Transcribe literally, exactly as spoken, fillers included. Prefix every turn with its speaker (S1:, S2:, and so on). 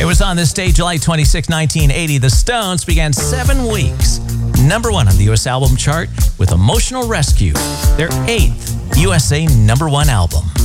S1: It was on this day, July twenty-sixth, nineteen eighty. The Stones began seven weeks number one on the U S album chart with Emotional Rescue, their eighth U S A number one album.